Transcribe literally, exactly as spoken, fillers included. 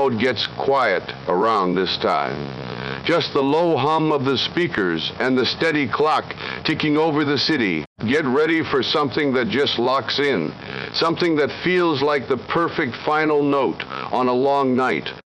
road gets quiet around this time. Just the low hum of the speakers and the steady clock ticking over the city. Get ready for something that just locks in. Something that feels like the perfect final note on a long night.